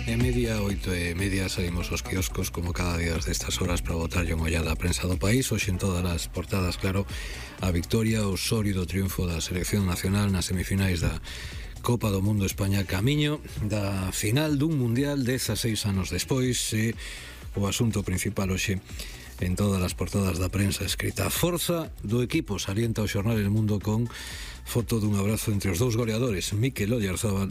7:30, 8:30 saímos aos quioscos como cada día destas horas para botar unha ollada a prensa do país. Hoxe en todas as portadas, claro, a victoria, o sólido triunfo da selección nacional nas semifinais da Copa do Mundo. España camiño da final dun mundial 16 anos despois. O asunto principal hoxe en todas as portadas da prensa escrita. A forza do equipo salienta o xornal El Mundo con foto dun abrazo entre os dous goleadores, Mikel Oyarzabal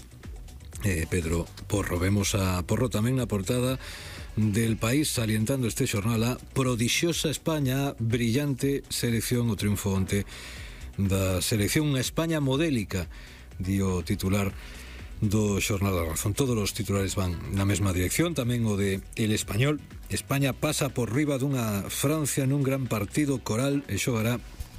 e Pedro Porro. Vemos a Porro tamén na portada del País salientando este xornal a prodixiosa España, brillante selección, o triunfo onte da selección, unha España modélica, dio titular do xornal A Razón. Todos os titulares van na mesma dirección, tamén o de El Español. España pasa por riba dunha Francia nun gran partido coral e xogará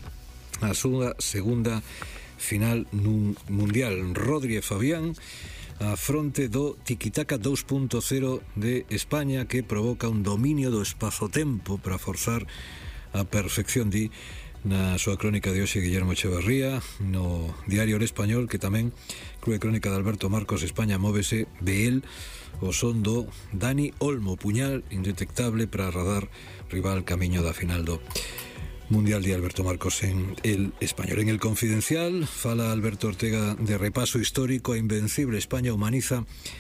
a súa segunda final nun mundial. Rodri e Fabián a fronte do tiquitaca 2.0 de España, que provoca un dominio do espazo-tempo para forzar a perfección, di na súa crónica de hoxe Guillermo Echevarría no diario El Español, que tamén inclúe crónica de Alberto Marcos. España móvese de él o son do Dani Olmo, puñal indetectable para radar rival camiño da final do Mundial de Alberto Marcos en El Español. En El Confidencial fala Alberto Ortega de repaso histórico. A invencible España humaniza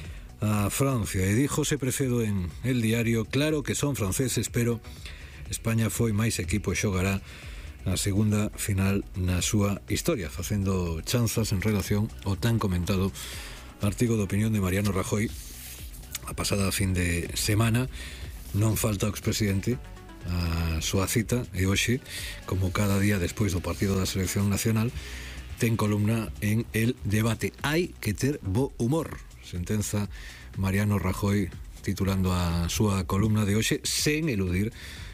a Francia e di José Precedo en El Diario: claro que son franceses, pero España foi máis equipo e xogará a segunda final na súa historia, facendo chanzas en relación ao tan comentado artigo de opinión de Mariano Rajoy a pasada fin de semana. Non falta o expresidente a súa cita e hoxe, como cada día despois do partido da selección nacional, ten columna en El Debate. Hai que ter bo humor, sentenza Mariano Rajoy titulando a súa columna de hoxe, sen eludir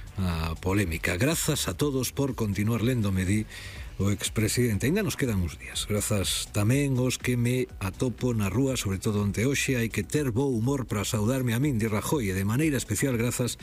a polémica. Grazas a todos por continuar léndome, di o expresidente. Ainda nos quedan uns días. Grazas tamén os que me atopo na rúa, sobre todo onte hoxe. Hai que ter bo humor para saudarme a min, di Rajoy, e de maneira especial grazas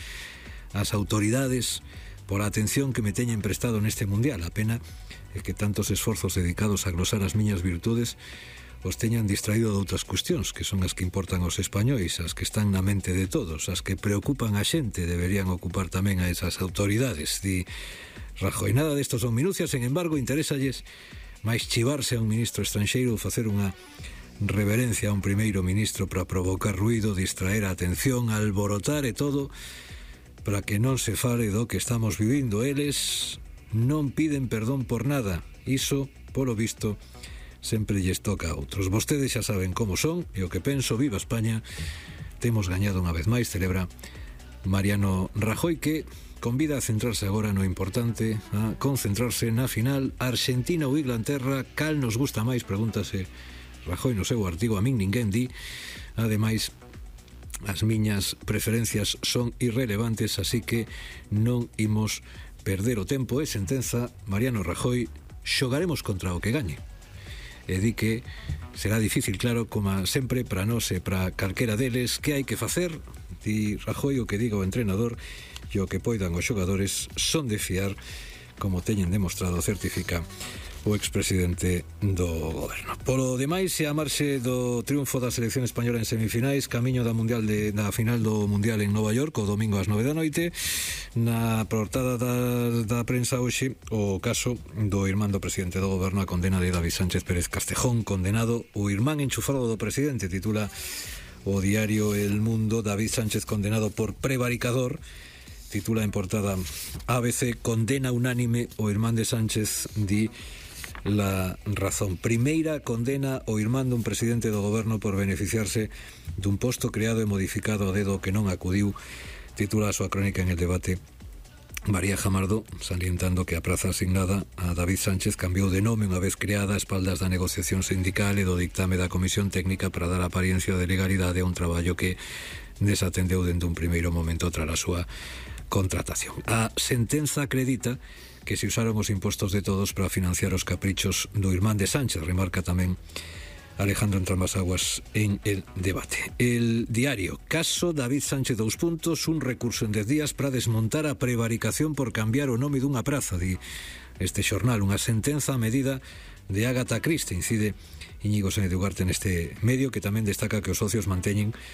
ás autoridades por a atención que me teñen prestado neste mundial. A pena é que tantos esforzos dedicados a glosar as miñas virtudes os teñan distraído de outras cuestións, que son as que importan aos españois, as que están na mente de todos, as que preocupan a xente. Deberían ocupar tamén a esas autoridades, di Rajoy. Nada destos son minucias, sen embargo, interésalles máis chivarse a un ministro estranxeiro ou facer unha reverencia a un primeiro ministro para provocar ruido, distraer a atención, alborotar e todo para que non se fale do que estamos vivindo. Eles non piden perdón por nada. Iso, polo visto, sempre lles toca a outros. Vostedes xa saben como son e o que penso. Viva España, temos gañado unha vez máis, celebra Mariano Rajoy, que convida a centrarse agora no importante, a concentrarse na final. Argentina ou Inglaterra, cal nos gusta máis? Pregúntase Rajoy no seu artigo. A min ninguén, di. Ademais, as miñas preferencias son irrelevantes, así que non imos perder o tempo. E sentenza Mariano Rajoy: xogaremos contra o que gañe. E di que será difícil, claro, como sempre, para nós e para calquera deles. Que hai que facer? Di Rajoy: o que diga o entrenador e o que poidan os xogadores son de fiar, como teñen demostrado, certifica o expresidente do goberno. Polo demais, e a marxe do triunfo da selección española en semifinais, camiño da final do Mundial en Nova York, o domingo ás 9 da noite. Na portada da prensa hoxe, o caso do irmán do presidente do goberno, a condena de David Sánchez Pérez Castejón. Condenado o irmán enchufado do presidente, titula o diario El Mundo. David Sánchez condenado por prevaricador. Titula en portada ABC: condena unánime o irmán de Sánchez, di La Razón. Primeira condena o irmán dun presidente do goberno por beneficiarse dun posto creado e modificado a dedo que non acudiu, titula a súa crónica en El Debate María Jamardo, salientando que a praza asignada a David Sánchez cambiou de nome unha vez creada a espaldas da negociación sindical e do dictame da Comisión Técnica para dar apariencia de legalidade a un traballo que desatendeu dende un primeiro momento tras a súa contratación. A sentenza acredita que se usaron os impostos de todos para financiar os caprichos do irmán de Sánchez, remarca tamén Alejandro Entramasaguas en El Debate. El Diario: caso David Sánchez, un recurso en 10 días para desmontar a prevaricación por cambiar o nome dunha praza, di este xornal. Unha sentenza a medida de Agatha Christie, incide Íñigo Sáenz de Ugarte neste medio, que tamén destaca que os socios manteñen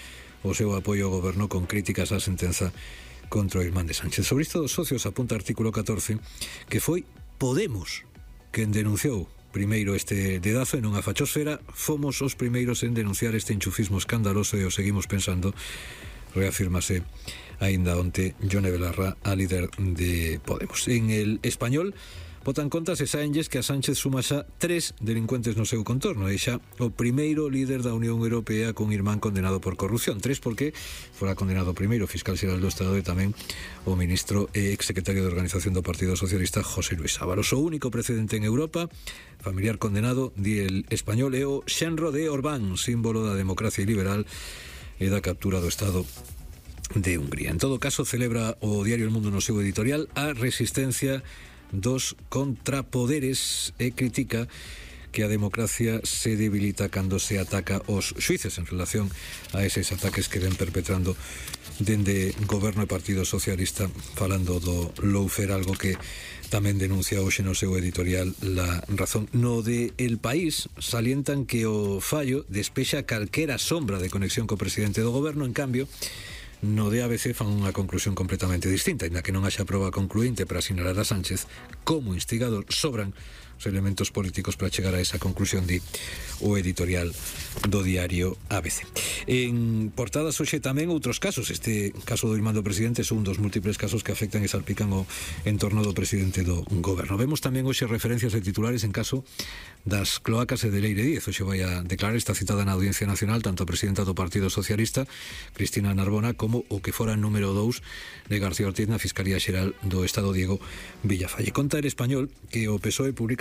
o seu apoio ao goberno con críticas á sentenza contra o irmán de Sánchez. Sobre isto dos socios apunta artículo 14 que foi Podemos quen denunciou primeiro este dedazo e non a fachosfera. Fomos os primeiros en denunciar este enchufismo escandaloso e o seguimos pensando, reafírmase aínda onte Yone Belarra, a líder de Podemos. En El Español botan contas e saenlles que a Sánchez suma xa 3 delincuentes no seu contorno e xa o primeiro líder da Unión Europea con irmán condenado por corrupción. 3 porque fora condenado primeiro o fiscal xeral do Estado e tamén o ministro e exsecretario de Organización do Partido Socialista José Luis Ábalos. O único precedente en Europa familiar condenado, di El Español, é o xenro de Orbán, símbolo da democracia liberal e da captura do Estado de Hungría. En todo caso, celebra o diario El Mundo no seu editorial a resistencia dos contrapoderes e critica que a democracia se debilita cando se ataca os xuíces en relación a eses ataques que ven perpetrando dende Goberno e Partido Socialista, falando do lawfare, algo que tamén denuncia hoxe no seu editorial La Razón. No de El País salientan que o fallo despexa calquera sombra de conexión co presidente do Goberno. En cambio, no de ABC fan unha conclusión completamente distinta. Ainda que non haxa proba concluinte para sinalar a Sánchez como instigador, sobran os elementos políticos para chegar a esa conclusión, di o editorial do diario ABC. En portadas hoxe tamén outros casos. Este caso do irmán do presidente é un dos múltiples casos que afectan e salpican o entorno do presidente do goberno. Vemos tamén hoxe referencias de titulares en caso das cloacas e de Leire Díez. Hoxe vai a declarar, está citada na Audiencia Nacional, tanto a presidenta do Partido Socialista, Cristina Narbona, como o que fora número 2 de García Ortiz na Fiscalía Xeral do Estado, Diego Villafalle. Conta El Español que o PSOE publica